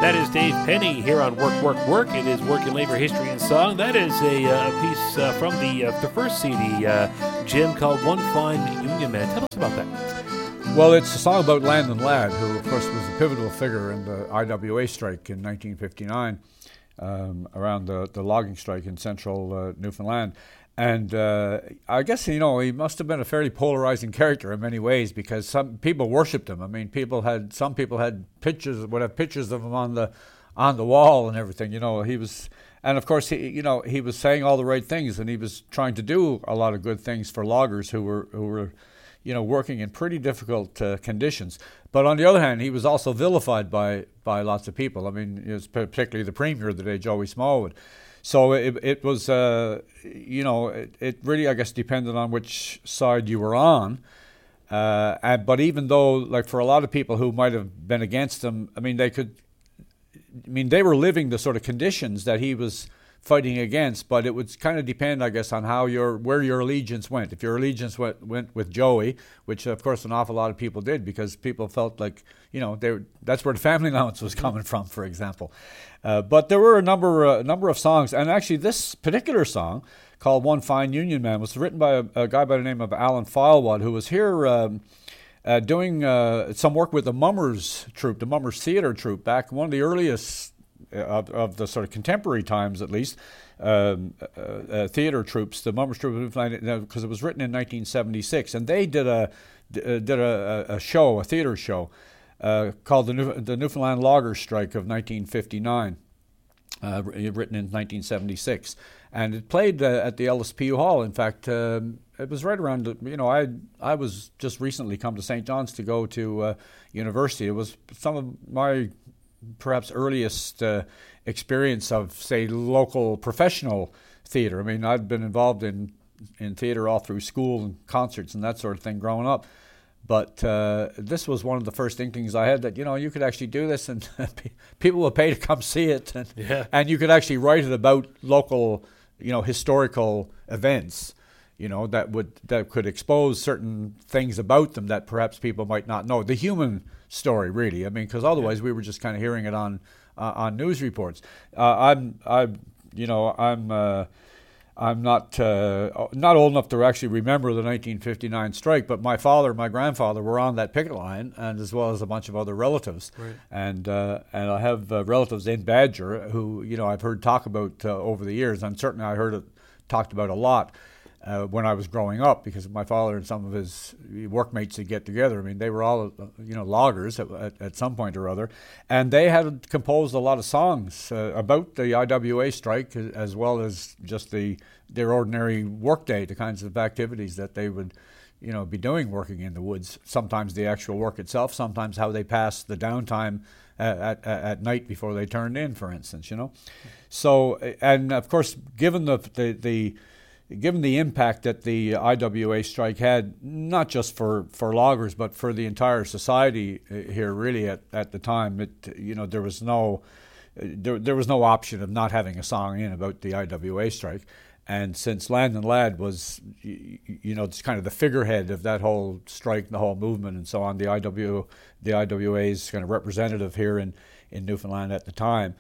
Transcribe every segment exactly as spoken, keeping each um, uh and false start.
That is Dave Penny here on Work, Work, Work. It is Working Labor History and Song. That is a, uh, a piece uh, from the uh, the first C D, uh, Jim, called One Fine Union Man. Tell us about that. Well, it's a song about Landon Ladd, who, of course, was a pivotal figure in the I W A strike in nineteen fifty-nine, um, around the, the logging strike in central uh, Newfoundland. And uh, I guess, you know, he must have been a fairly polarizing character in many ways, because some people worshipped him. I mean, people had some people had pictures, would have pictures of him on the on the wall and everything. You know, he was, and of course, he, you know, he was saying all the right things, and he was trying to do a lot of good things for loggers who were who were, you know, working in pretty difficult uh, conditions. But on the other hand, he was also vilified by by lots of people. I mean, it was particularly the premier of the day, Joey Smallwood. So it it was, uh, you know, it, it really, I guess, depended on which side you were on. Uh, and, but even though, like, for a lot of people who might have been against him, I mean, they could, I mean, they were living the sort of conditions that he was fighting against, but it would kind of depend, I guess, on how your where your allegiance went. If your allegiance went, went with Joey, which of course an awful lot of people did, because people felt like, you know, they were, that's where the family allowance was coming from, for example. Uh, but there were a number uh, number of songs, and actually this particular song, called One Fine Union Man, was written by a, a guy by the name of Alan Filewad, who was here um, uh, doing uh, some work with the Mummers troupe, the Mummers Theatre troupe, back one of the earliest Of, of the sort of contemporary times, at least, um, uh, uh, theater troops, the Mummers Troupe, because it was written in nineteen seventy-six, and they did a did a, a show, a theater show, uh, called the, New, the Newfoundland Loggers Strike of nineteen fifty-nine, uh, written in nineteen seventy-six, and it played uh, at the Ellis P U Hall. In fact, um, it was right around, you know, I I was just recently come to Saint John's to go to uh, university. It was some of my perhaps earliest uh, experience of, say, local professional theater. I mean, I'd been involved in, in theater all through school and concerts and that sort of thing growing up. But uh, this was one of the first inklings I had that, you know, you could actually do this and people would pay to come see it. And, yeah. and you could actually write it about local, you know, historical events, you know, that would that could expose certain things about them that perhaps people might not know. The human story, really. I mean, because otherwise yeah. we were just kind of hearing it on uh, on news reports. Uh, I'm, I, you know, I'm, uh, I'm not uh, not old enough to actually remember the nineteen fifty-nine strike, but my father, my grandfather were on that picket line, and as well as a bunch of other relatives. Right. And uh, and I have uh, relatives in Badger who, you know, I've heard talk about uh, over the years, and certainly I heard it talked about a lot. Uh, when I was growing up, because my father and some of his workmates would get together. I mean, they were all, you know, loggers at, at, at some point or other, and they had composed a lot of songs uh, about the I W A strike, as well as just the their ordinary workday, the kinds of activities that they would, you know, be doing working in the woods. Sometimes the actual work itself, sometimes how they passed the downtime at, at, at night before they turned in, for instance, you know. So, and of course, given the the, the Given the impact that the I W A strike had, not just for, for loggers, but for the entire society here, really at, at the time, it, you know, there was no there, there was no option of not having a song in about the I W A strike. And since Landon Ladd was, you, you know, it's kind of the figurehead of that whole strike, the whole movement, and so on, the I W the I W A's kind of representative here in, in Newfoundland at the time.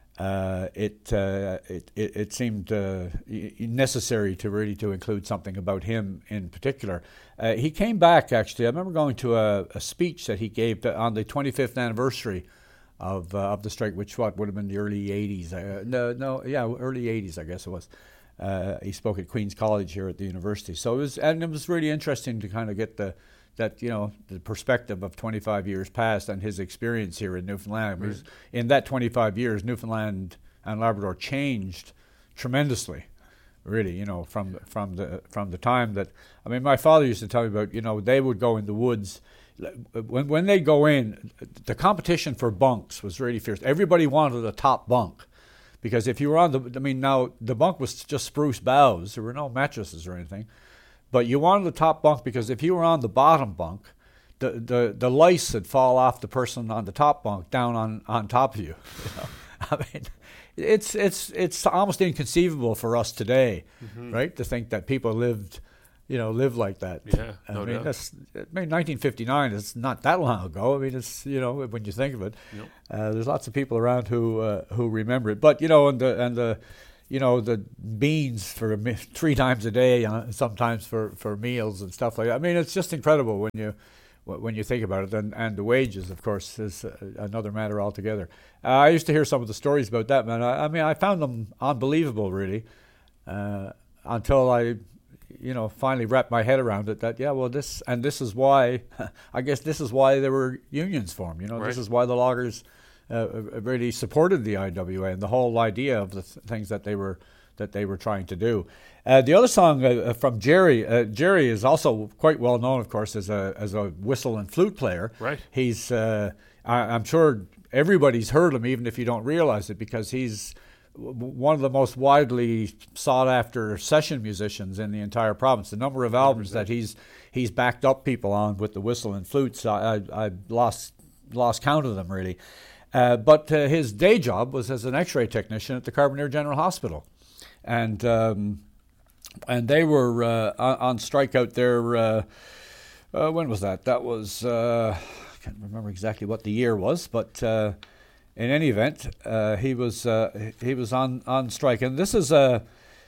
Uh, it, uh, it it it seemed uh, necessary to really to include something about him in particular. Uh, he came back, actually. I remember going to a, a speech that he gave to, on the twenty-fifth anniversary of uh, of the strike, which what would have been the early eighties. Uh, no, no, yeah, early eighties, I guess it was. Uh, he spoke at Queen's College here at the university. So it was, and it was really interesting to kind of get the that, you know, the perspective of twenty-five years past and his experience here in Newfoundland. Right. In that twenty-five years, Newfoundland and Labrador changed tremendously, really, you know, from from the from the time that, I mean, my father used to tell me about, you know, they would go in the woods. When when they go in, the competition for bunks was really fierce. Everybody wanted a top bunk. Because if you were on the, I mean, now the bunk was just spruce boughs. There were no mattresses or anything. But you wanted the top bunk because if you were on the bottom bunk, the, the, the lice would fall off the person on the top bunk down on, on top of you. You know? I mean, it's it's it's almost inconceivable for us today, mm-hmm. right, to think that people lived you know, live like that. Yeah, I no mean, doubt. that's, I mean, nineteen fifty-nine is not that long ago. I mean, it's, you know, when you think of it, Nope. uh, there's lots of people around who uh, who remember it. But, you know, and the, and the you know, the beans for me- three times a day, uh, sometimes for, for meals and stuff like that. I mean, it's just incredible when you when you think about it. And, and the wages, of course, is uh, another matter altogether. Uh, I used to hear some of the stories about that, man. I, I mean, I found them unbelievable, really, uh, until I... you know, finally wrapped my head around it that, yeah, well, this, and this is why, I guess this is why there were unions formed, you know, Right. this is why the loggers uh, really supported the I W A and the whole idea of the th- things that they were, that they were trying to do. Uh, the other song uh, from Jerry, uh, Jerry is also quite well known, of course, as a, as a whistle and flute player. Right. He's, uh, I, I'm sure everybody's heard him, even if you don't realize it, because he's one of the most widely sought-after session musicians in the entire province. The number of albums that he's he's backed up people on with the whistle and flutes, I, I, I lost lost count of them, really. Uh, but uh, his day job was as an X-ray technician at the Carbonear General Hospital, and um, and they were uh, on, on strike out there. Uh, uh, when was that? That was uh, I can't remember exactly what the year was, but. Uh, In any event, uh, he was uh, he was on, on strike, and this is uh,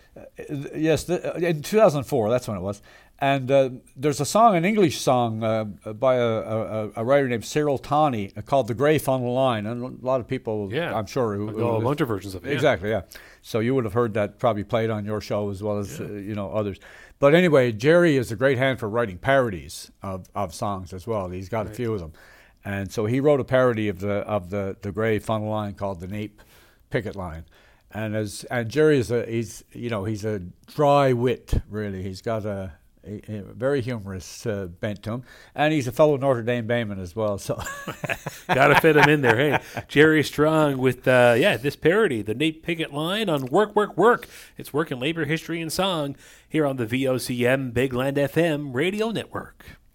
yes th- in two thousand four. That's when it was. And uh, there's a song, an English song uh, by a, a, a writer named Cyril Tawney called "The Grey Funnel Line," and a lot of people, Yeah. I'm sure, who, Oh, a who, bunch of versions of it. Yeah. exactly, yeah. So you would have heard that probably played on your show as well as uh, you know others. But anyway, Jerry is a great hand for writing parodies of, of songs as well. He's got Right. a few of them. And so he wrote a parody of the of the, the Grey Funnel Line called the Nape Picket Line, and as and Jerry is a he's you know he's a dry wit, really. He's got a, a, a very humorous uh, bent to him, and he's a fellow Notre Dame Bayman as well. So Got to fit him in there. Hey, Jerry Strong with, uh, yeah, this parody, the Nape Picket Line on Work, Work, Work. It's Work in Labor, History, and Song here on the V O C M Big Land F M Radio Network.